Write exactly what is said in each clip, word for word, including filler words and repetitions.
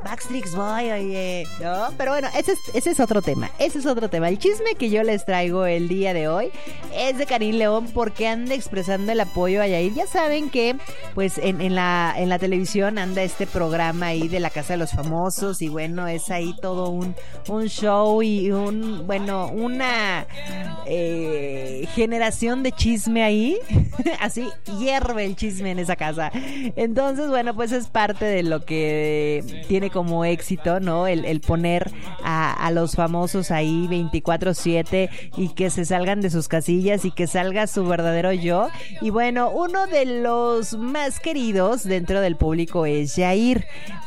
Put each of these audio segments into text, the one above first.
Backstreet Boy, oye, ¿no? Pero bueno, ese es, ese es otro tema, ese es otro tema. El chisme que yo les traigo el día de hoy es de Karim León, porque anda expresando el apoyo a Yair. Ya saben que, pues, en, en, la, en la televisión anda este programa ahí de la Casa de los Famosos, y bueno, es ahí todo un, un show y un, bueno, una eh, generación de chisme ahí. Así hierve el chisme en esa casa. Entonces, bueno, pues es parte de lo que tiene como éxito, ¿no? El, el poner a, a los famosos ahí veinticuatro siete y que se salgan de sus casillas y que salga su verdadero yo. Y bueno, uno de los más queridos dentro del público es Yair,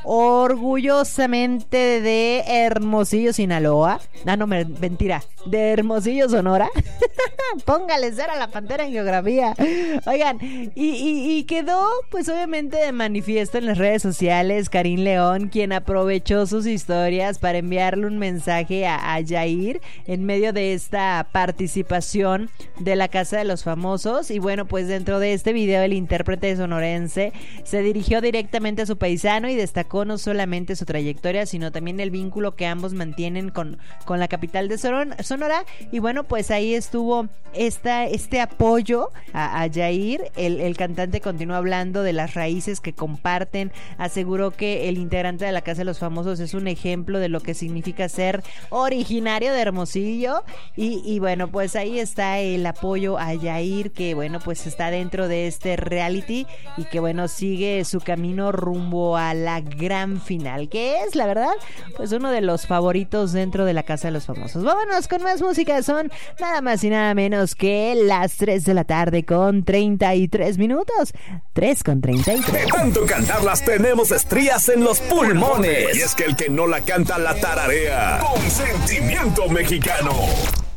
orgullosamente de Hermosillo, Sinaloa. Ah, no, mentira, de Hermosillo, Sonora. Póngale ser a la pantera en geografía. Oigan, y, y, y quedó pues obviamente de manifiesto en las redes sociales Karim León, quien aprovechó sus historias para enviarle un mensaje a, a Yair en medio de esta participación de la Casa de los Famosos. Y bueno, pues dentro de este video el intérprete sonorense se dirigió directamente a su paisano y destacó no solamente su trayectoria, sino también el vínculo que ambos mantienen con, con la capital de Sonora. Y bueno, pues ahí estuvo esta, este apoyo a, a Yair. El, el cantante continuó hablando de las raíces que comparten, aseguró que el integrante de la Casa de los Famosos es un ejemplo de lo que significa ser originario de Hermosillo. Y, y bueno, pues ahí está el apoyo a Yair, que bueno, pues está dentro de este reality y que bueno, sigue su camino rumbo a la gran final, que es, la verdad, pues uno de los favoritos dentro de la Casa de los Famosos. Vámonos con más música, son nada más y nada menos que las tres de la tarde con treinta y tres minutos. tres con treinta y tres. De tanto cantarlas tenemos estrías en los pulmones. Y es que el que no la canta la tararea. Con sentimiento mexicano.